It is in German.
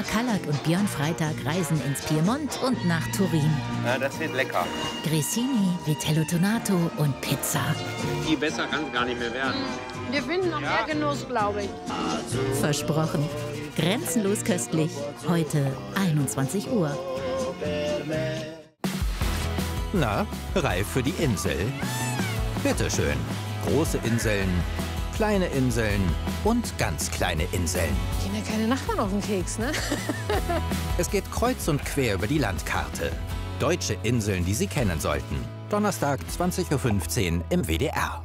Kallak und Björn Freitag reisen ins Piemont und nach Turin. Na, das wird lecker. Grissini, Vitello Tonato und Pizza. Viel besser kann es gar nicht mehr werden. Wir finden noch mehr Genuss, glaube ich. Versprochen. Grenzenlos köstlich. Heute 21 Uhr. Na, reif für die Insel? Bitteschön. Große Inseln, kleine Inseln und ganz kleine Inseln. Gehen ja keine Nachbarn auf den Keks, ne? Es geht kreuz und quer über die Landkarte. Deutsche Inseln, die Sie kennen sollten. Donnerstag, 20:15 Uhr im WDR.